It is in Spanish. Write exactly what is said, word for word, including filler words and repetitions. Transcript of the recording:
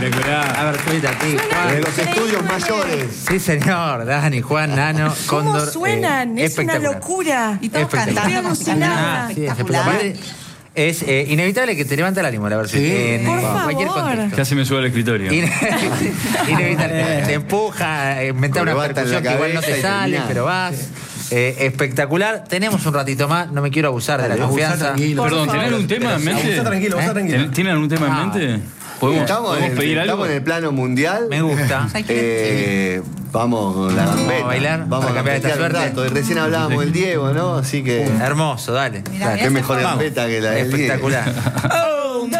Espectacular. A ver, subite aquí, Juan. De los estudios mayores. Sí, señor. Dani, Juan, Nano, ¿Cómo Cóndor. suenan? eh, Es una espectacular. locura. Y todos Espectacular. cantando. Estoy alucinada. Ah, sí, es espectacular. Es eh, inevitable que te levante el ánimo, la versión. Sí. En, Por en cualquier favor. contexto. Casi me sube al escritorio. Ine- Inevitable. Te empuja, eh, inventa O una levanta percusión la que igual no cabeza te y sale, termina. pero vas. Eh, espectacular. Tenemos un ratito más, no me quiero abusar de la Dale, confianza. abusá tranquilo. Perdón, Por ¿tienen favor. un tema en mente? Abusá tranquilo, abusá ¿Eh? tranquilo. ¿Ten- ¿Tienen algún tema en mente? ¿Podemos, Estamos, en podemos el, pedir algo? estamos en el plano mundial. Me gusta. Eh, vamos con la gambeta. a bailar, Vamos para a cambiar esta gambetear un suerte. rato. Y recién hablábamos del Diego, ¿no? Así que. Hermoso, dale. Mirá, Dale. mirá Qué mejor ese gambeta que la del Diego. Espectacular.